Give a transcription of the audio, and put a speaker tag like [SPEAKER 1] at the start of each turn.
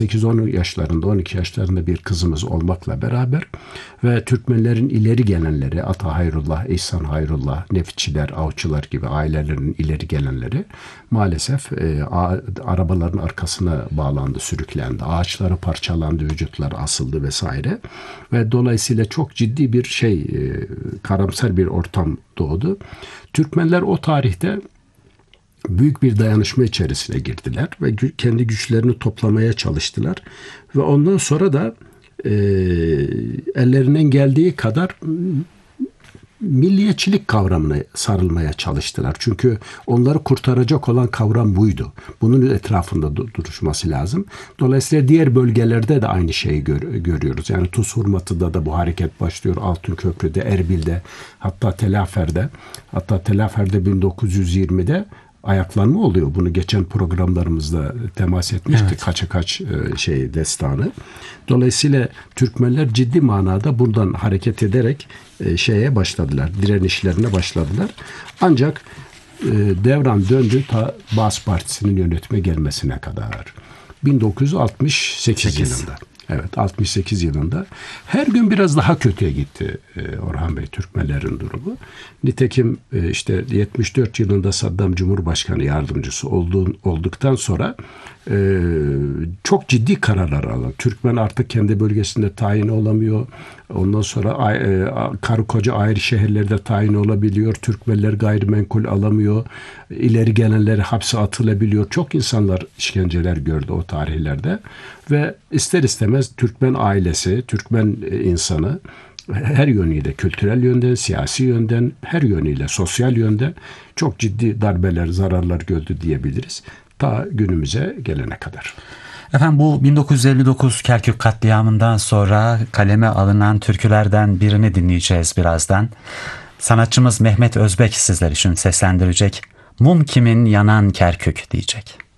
[SPEAKER 1] 8-10 yaşlarında, 12 yaşlarında bir kızımız olmakla beraber ve Türkmenlerin ileri gelenleri, Ata Hayrullah, İhsan Hayrullah, Nefitçiler, Avcılar gibi ailelerin ileri gelenleri maalesef arabaların arkasına bağlandı, sürüklendi. Ağaçları parçalandı, vücutları asıldı vesaire. Ve dolayısıyla çok ciddi bir karamsar bir ortam doğdu. Türkmenler o tarihte büyük bir dayanışma içerisine girdiler ve kendi güçlerini toplamaya çalıştılar ve ondan sonra da ellerinden geldiği kadar milliyetçilik kavramına sarılmaya çalıştılar. Çünkü onları kurtaracak olan kavram buydu. Bunun etrafında duruşması lazım. Dolayısıyla diğer bölgelerde de aynı şeyi görüyoruz. Yani Tuz Hurmatı'da da bu hareket başlıyor. Altınköprü'de, Erbil'de, hatta Telafer'de 1920'de ayaklanma oluyor. Bunu geçen programlarımızda temas etmiştik. Evet. Kaça kaç destanı. Dolayısıyla Türkmenler ciddi manada buradan hareket ederek direnişlerine başladılar. Ancak devran döndü ta Baas Partisi'nin yönetime gelmesine kadar. 1968 yılında. Evet, 68 yılında. Her gün biraz daha kötüye gitti Orhan Bey, Türkmenlerin durumu. Nitekim 74 yılında Saddam Cumhurbaşkanı yardımcısı olduktan sonra çok ciddi kararlar aldı. Türkmen artık kendi bölgesinde tayin olamıyor. Ondan sonra karı koca ayrı şehirlerde tayin olabiliyor. Türkmenler gayrimenkul alamıyor. İleri gelenleri hapse atılabiliyor. Çok insanlar işkenceler gördü o tarihlerde. Ve ister istemez Türkmen ailesi, Türkmen insanı her yönüyle, kültürel yönden, siyasi yönden, her yönüyle, sosyal yönden çok ciddi darbeler, zararlar gördü diyebiliriz. Ta günümüze gelene kadar.
[SPEAKER 2] Efendim, bu 1959 Kerkük katliamından sonra kaleme alınan türkülerden birini dinleyeceğiz birazdan. Sanatçımız Mehmet Özbek sizler için seslendirecek. Mum kimin yanan Kerkük diyecek.